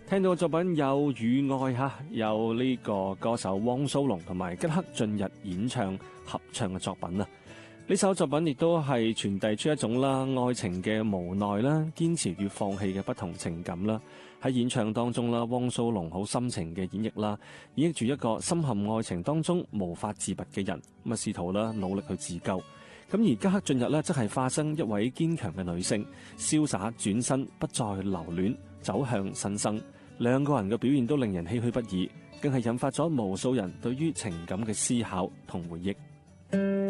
聽到嘅作品有與愛吓，有呢個歌手汪蘇泷同埋吉克雋逸演唱合唱嘅作品啊！呢首作品亦都係傳遞出一種啦愛情嘅無奈啦、堅持與放棄嘅不同情感啦。喺演唱當中啦，汪蘇泷好深情嘅演繹啦，演繹住一個深陷愛情當中無法自拔嘅人，咁啊試圖啦努力去自救。咁而吉克雋逸呢，則係化身一位堅強嘅女性，瀟灑轉身，不再留戀，走向新生。兩個人嘅表現都令人唏噓不已，更係引發咗無數人對於情感嘅思考同回憶。